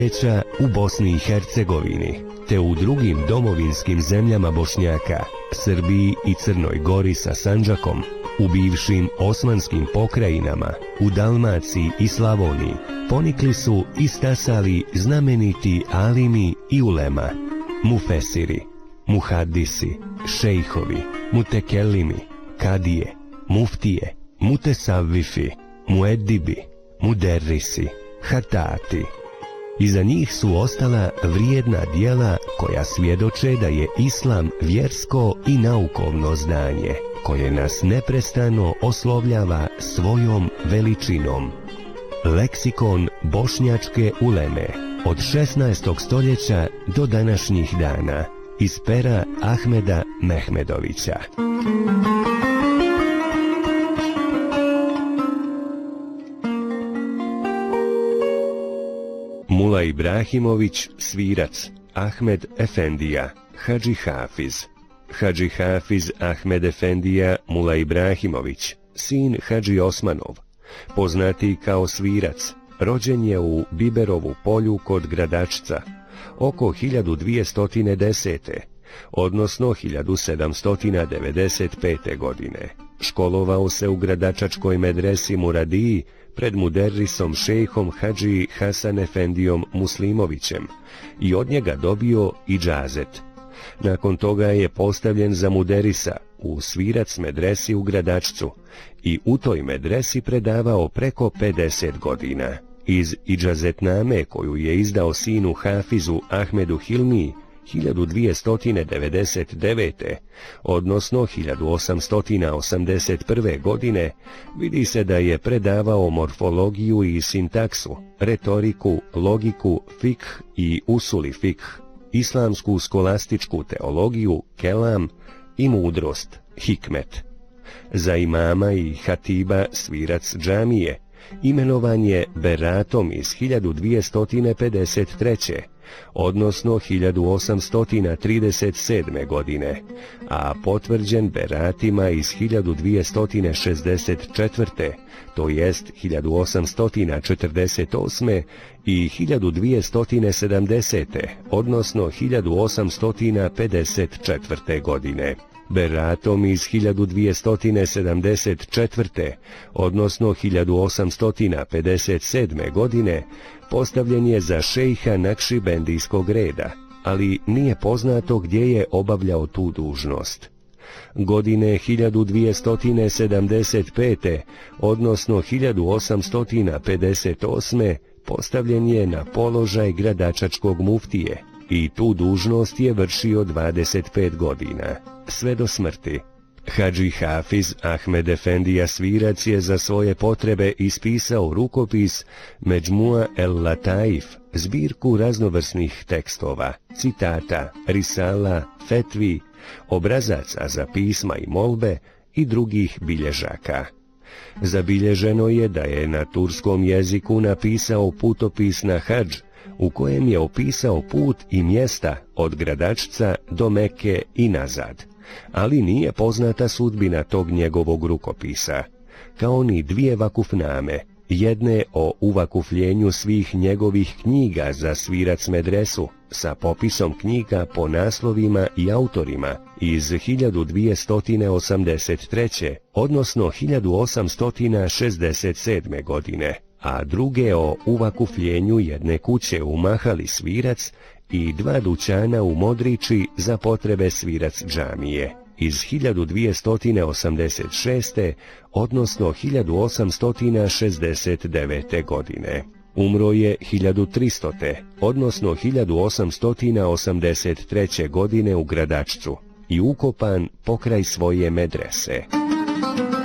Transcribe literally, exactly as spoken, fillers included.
u Bosni i Hercegovini, te u drugim domovinskim zemljama Bošnjaka, Srbiji i Crnoj Gori sa Sandžakom, u bivšim osmanskim pokrajinama, u Dalmaciji i Slavoniji, ponikli su i stasali znameniti alimi i ulema, mufesiri, muhadisi, šejhovi, mutekellimi, kadije, muftije, mutesavvifi, muedibi, muderrisi, hatati. Iza njih su ostala vrijedna djela koja svjedoče da je islam vjersko i naukovno znanje, koje nas neprestano oslovljava svojom veličinom. Leksikon bošnjačke uleme od šesnaestog stoljeća do današnjih dana iz pera Ahmeda Mehmedovića. Mula Ibrahimović, svirac, Ahmed Efendija, Hadži Hafiz. Hadži Hafiz Ahmed Efendija Mula Ibrahimović, sin Hadži Osmanov, poznati kao svirac, rođen je u Biberovu polju kod Gradačca, oko hiljadu dvjesto desete. odnosno hiljadu sedamsto devedeset pete. godine. Školovao se u gradačačkoj medresi Muradiji pred muderrisom šejhom Hadži Hasan Efendijom Muslimovićem i od njega dobio idžazet. Nakon toga je postavljen za muderisa u svirac medresi u Gradačcu i u toj medresi predavao preko pedeset godina. Iz idžazetname koju je izdao sinu Hafizu Ahmedu Hilmiji hiljadu dvjesto devedeset devete. odnosno hiljadu osamsto osamdeset prve. godine, vidi se da je predavao morfologiju i sintaksu, retoriku, logiku, fikh i usuli fikh, islamsku skolastičku teologiju, kelam i mudrost, hikmet. Za imama i hatiba svirac džamije imenovan je beratom iz hiljadu dvjesto pedeset treće. odnosno hiljadu osamsto trideset sedme. godine, a potvrđen beratima iz hiljadu dvjesto šezdeset četvrte. to jest hiljadu osamsto četrdeset osme. i hiljadu dvjesto sedamdesete. odnosno hiljadu osamsto pedeset četvrte. godine. Beratom iz hiljadu dvjesto sedamdeset četvrte. odnosno hiljadu osamsto pedeset sedme. godine postavljen je za šejha nakšibendijskog reda, ali nije poznato gdje je obavljao tu dužnost. Godine hiljadu dvjesto sedamdeset pete. odnosno hiljadu osamsto pedeset osme. postavljen je na položaj gradačačkog muftije i tu dužnost je vršio dvadeset pet godina, sve do smrti. Hadži Hafiz Ahmed Efendija svirac je za svoje potrebe ispisao rukopis Međmua el Lataif, zbirku raznovrsnih tekstova, citata, risala, fetvi, obrazaca za pisma i molbe i drugih bilježaka. Zabilježeno je da je na turskom jeziku napisao putopis na hadž, u kojem je opisao put i mjesta od Gradačca do Mekke i nazad, ali nije poznata sudbina tog njegovog rukopisa, kao ni dvije vakufname, jedne o uvakufljenju svih njegovih knjiga za svirac medresu, sa popisom knjiga po naslovima i autorima iz hiljadu dvjesto osamdeset treće. odnosno hiljadu osamsto šezdeset sedme. godine, a druge o uvakufljenju jedne kuće u Mahali svirac i dva dućana u Modriči za potrebe svirac džamije iz hiljadu dvjesto osamdeset šeste. odnosno hiljadu osamsto šezdeset devete. godine. Umro je hiljadu tristote. odnosno hiljadu osamsto osamdeset treće. godine u Gradačcu i ukopan pokraj svoje medrese.